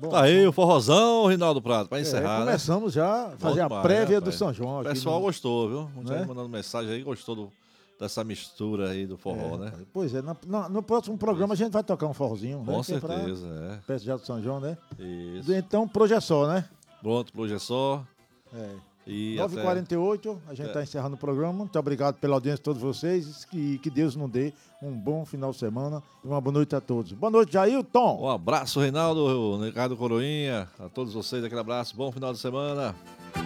Bom, Tá aí o forrozão, Rinaldo Prado, pra encerrar, né? começamos já a fazer a demais, prévia né, do rapaz? São João O aqui. pessoal gostou, viu? Muita Né? gente mandando mensagem aí, gostou dessa mistura aí do forró, né? Rapaz. Pois é, no próximo programa a gente vai tocar um forrozinho, né? Com Que é pra certeza, festa já do São João, né? Isso. Então, por hoje é só, né? Pronto, por hoje é só. É. E 9h48, a gente está encerrando o programa. Muito obrigado pela audiência de todos vocês. Que Deus nos dê um bom final de semana e uma boa noite a todos. Boa noite, Jailton. Um abraço, Reinaldo, Ricardo Coroinha, a todos vocês, aquele abraço, bom final de semana.